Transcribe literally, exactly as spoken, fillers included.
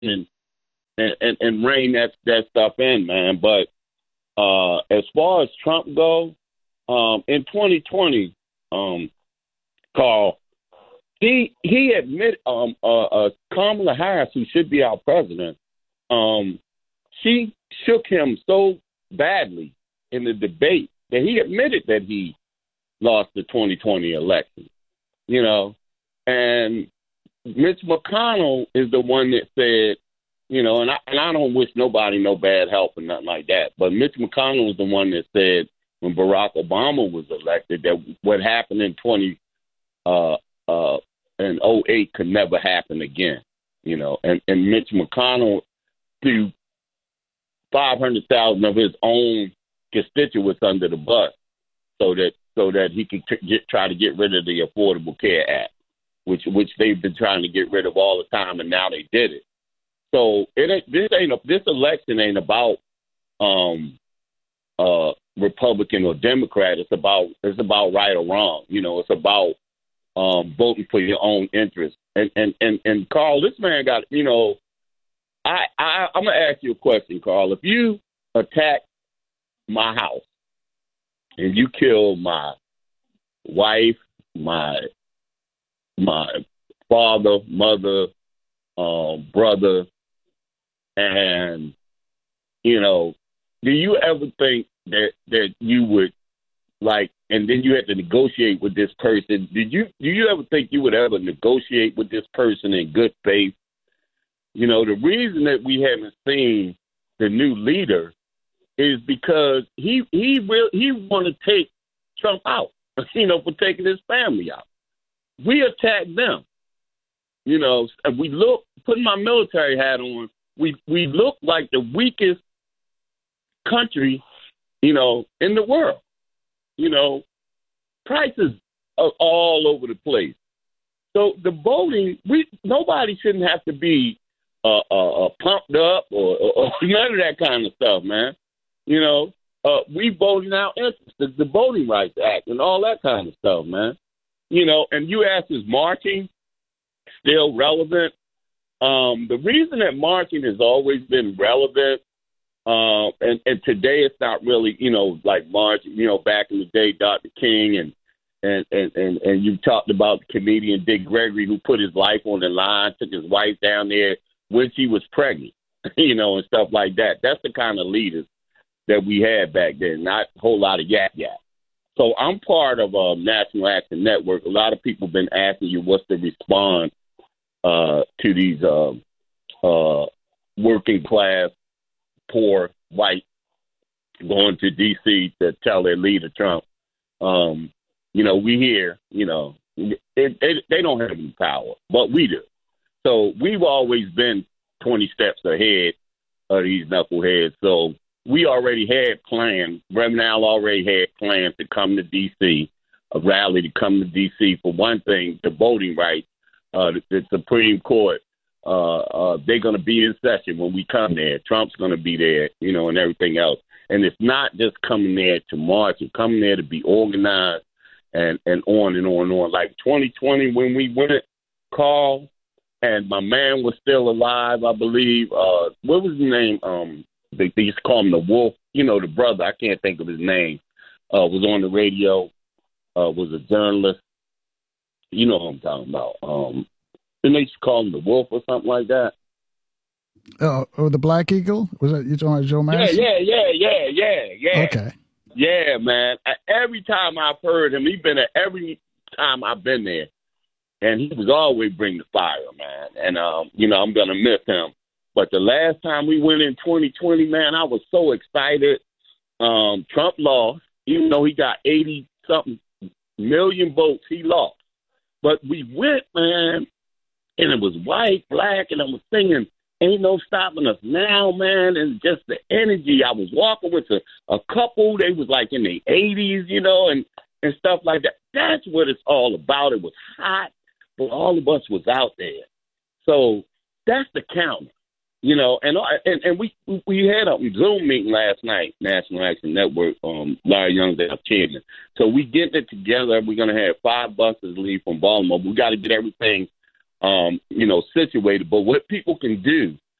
and and, and, and rein that that stuff in, man. But uh, as far as Trump go, um, in twenty twenty, um, Carl, he he admitted um, uh, uh, Kamala Harris, who should be our president, um, she shook him so badly in the debate that he admitted that he lost the twenty twenty election. You know, and Mitch McConnell is the one that said, you know, and I, and I don't wish nobody no bad health or nothing like that, but Mitch McConnell was the one that said when Barack Obama was elected that what happened in twenty uh uh in oh eight could never happen again. You know, and and Mitch McConnell threw five hundred thousand of his own constituents under the bus so that so that he could t- get, try to get rid of the Affordable Care Act, which which they've been trying to get rid of all the time, and now they did it. So it ain't, this ain't a, this election ain't about um, uh, Republican or Democrat. It's about it's about right or wrong. You know, it's about um, voting for your own interest. And and and and Carl, this man got you know. I, I I'm gonna ask you a question, Carl. If you attack my house and you kill my wife, my my father, mother, um, brother, and you know, do you ever think that that you would like, and then you had to negotiate with this person? Did you do you ever think you would ever negotiate with this person in good faith? You know, the reason that we haven't seen the new leader is because he he will he want to take Trump out, you know, for taking his family out. We attacked them. You know, and we look, putting my military hat on, we we look like the weakest country, you know, in the world. You know, prices are all over the place. So the voting, we nobody shouldn't have to be uh, uh, uh, pumped up or, or, or none of that kind of stuff, man. You know, uh, we voting our interests, the, the Voting Rights Act and all that kind of stuff, man. You know, and you ask, is marching still relevant? Um, the reason that marching has always been relevant, uh, and, and today it's not really, you know, like marching, you know, back in the day, Doctor King and and, and, and, and you talked about the comedian Dick Gregory who put his life on the line, took his wife down there when she was pregnant, you know, and stuff like that. That's the kind of leaders that we had back then, not a whole lot of yak yak. So I'm part of a National Action Network. A lot of people have been asking you what's the response uh, to these uh, uh, working class, poor, white going to D C to tell their leader, Trump, um, you know, we here, you know, it, it, they don't have any power, but we do. So we've always been twenty steps ahead of these knuckleheads. So we already had plans. Reverend Al already had plans to come to D C, a rally to come to D C for one thing, the voting rights. Uh, the, the Supreme Court, uh, uh, they're going to be in session when we come there. Trump's going to be there, you know, and everything else. And it's not just coming there to march. It's coming there to be organized and, and on and on and on. Like twenty twenty when we went, Carl, and my man was still alive, I believe. Uh, what was his name? Um, They, they used to call him the Wolf. You know, the brother, I can't think of his name, uh, was on the radio, uh, was a journalist. You know what I'm talking about. Um, didn't they used to call him the Wolf or something like that? Oh, oh the Black Eagle? Was that you talking about Joe Madison? Yeah, yeah, yeah, yeah, yeah, yeah. Okay. Yeah, man. Every time I've heard him, he's been at every time I've been there, and he was always bring the fire, man. And, um, you know, I'm going to miss him. But the last time we went in twenty twenty, man, I was so excited. Um, Trump lost, even though he got eighty-something million votes, he lost. But we went, man, and it was white, black, and I was singing, ain't no stopping us now, man, and just the energy. I was walking with a, a couple, they was like in the eighties, you know, and, and stuff like that. That's what it's all about. It was hot, but all of us was out there. So that's the counter. You know, and and, and we we had a Zoom meeting last night, National Action Network, um, Larry Young's our chairman. So we getting it together. We're going to have five buses leave from Baltimore. We got to get everything, um, you know, situated. But what people can do